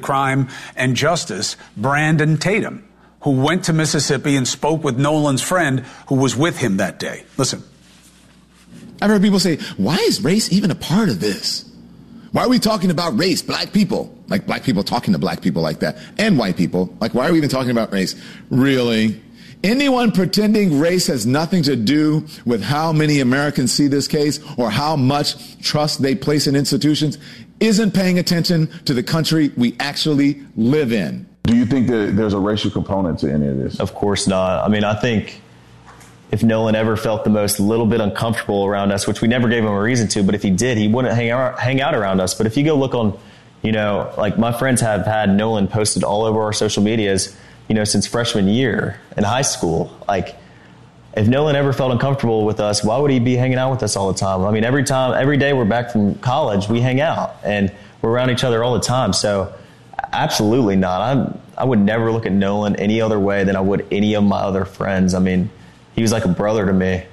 Crime and Justice, Brandon Tatum, who went to Mississippi and spoke with Nolan's friend who was with him that day. Listen. I've heard people say, why is race even a part of this? Why are we talking about race, black people? Like black people talking to black people like that. And white people. Like, why are we even talking about race? Really? Anyone pretending race has nothing to do with how many Americans see this case or how much trust they place in institutions isn't paying attention to the country we actually live in. Do you think that there's a racial component to any of this? Of course not. I mean, I think if Nolan ever felt the most little bit uncomfortable around us, which we never gave him a reason to, but if he did, he wouldn't hang out around us. But if you go look on, like my friends have had Nolan posted all over our social medias, since freshman year in high school. Like, if Nolan ever felt uncomfortable with us, why would he be hanging out with us all the time? I mean, every day we're back from college, we hang out and we're around each other all the time. So absolutely not. I would never look at Nolan any other way than I would any of my other friends. I mean, he was like a brother to me.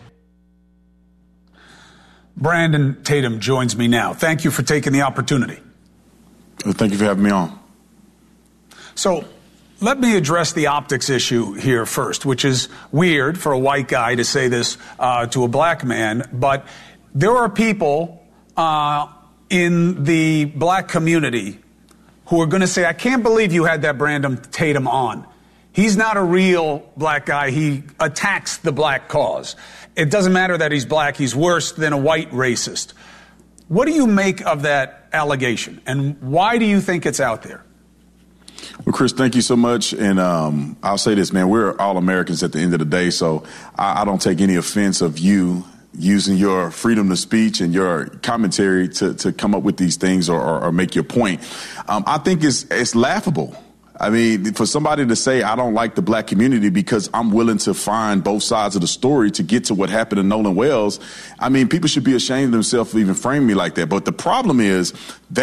Brandon Tatum joins me now. Thank you for taking the opportunity. Thank you for having me on. So let me address the optics issue here first, which is weird for a white guy to say this to a black man. But there are people in the black community who are going to say, I can't believe you had that Brandon Tatum on. He's not a real black guy. He attacks the black cause. It doesn't matter that he's black. He's worse than a white racist. What do you make of that allegation? And why do you think it's out there? Well, Chris, thank you so much. And I'll say this, man, we're all Americans at the end of the day. So I don't take any offense of you using your freedom of speech and your commentary to come up with these things or make your point. I think it's laughable. I mean, for somebody to say, I don't like the black community because I'm willing to find both sides of the story to get to what happened to Nolan Wells. I mean, people should be ashamed of themselves for even framing me like that. But the problem is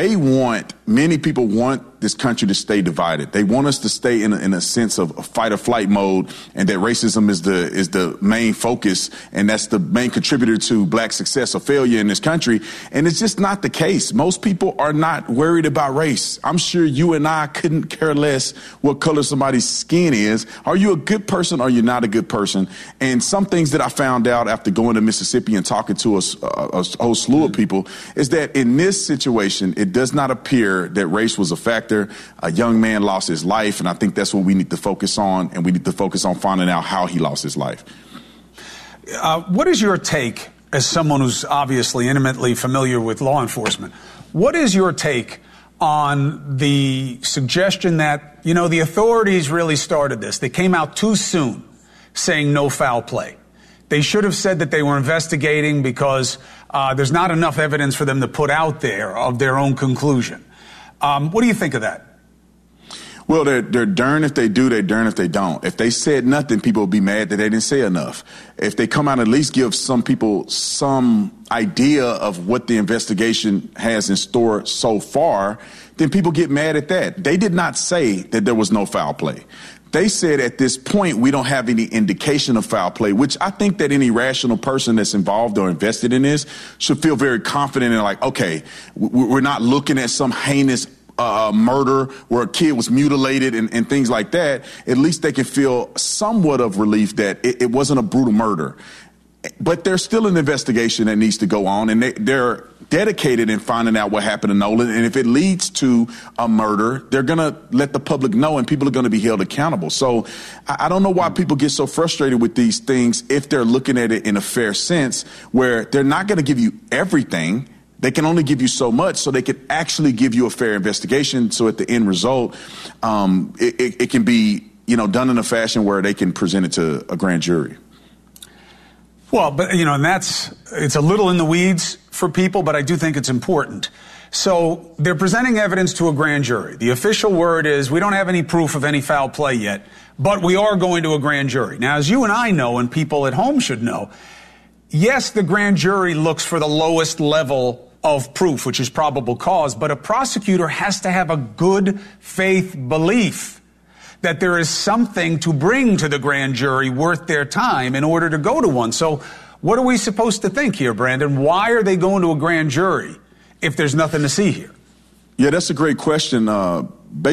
many people want this country to stay divided. They want us to stay in a sense of fight or flight mode, and that racism is the main focus, and that's the main contributor to black success or failure in this country. And it's just not the case. Most people are not worried about race. I'm sure you and I couldn't care less what color somebody's skin is. Are you a good person or are you not a good person? And some things that I found out after going to Mississippi and talking to a whole slew of people is that in this situation, it does not appear that race was a factor. A young man lost his life, and I think that's what we need to focus on, and we need to focus on finding out how he lost his life. What is your take, as someone who's obviously intimately familiar with law enforcement, what is your take on the suggestion that, the authorities really started this? They came out too soon saying no foul play. They should have said that they were investigating because there's not enough evidence for them to put out there of their own conclusion. What do you think of that? Well, they're darned if they do, they're darned if they don't. If they said nothing, people will be mad that they didn't say enough. If they come out and at least give some people some idea of what the investigation has in store so far, then people get mad at that. They did not say that there was no foul play. They said at this point, we don't have any indication of foul play, which I think that any rational person that's involved or invested in this should feel very confident in, like, okay, we're not looking at some heinous murder where a kid was mutilated and things like that. At least they can feel somewhat of relief that it wasn't a brutal murder. But there's still an investigation that needs to go on, and they're dedicated in finding out what happened to Nolan. And if it leads to a murder, they're going to let the public know, and people are going to be held accountable. So I don't know why people get so frustrated with these things if they're looking at it in a fair sense, where they're not going to give you everything. They can only give you so much, so they can actually give you a fair investigation. So at the end result, it can be, done in a fashion where they can present it to a grand jury. Well, but, and it's a little in the weeds for people, but I do think it's important. So they're presenting evidence to a grand jury. The official word is we don't have any proof of any foul play yet, but we are going to a grand jury. Now, as you and I know, and people at home should know, yes, the grand jury looks for the lowest level of proof, which is probable cause, but a prosecutor has to have a good faith belief that there is something to bring to the grand jury worth their time in order to go to one. So what are we supposed to think here, Brandon? Why are they going to a grand jury if there's nothing to see here? Yeah, that's a great question.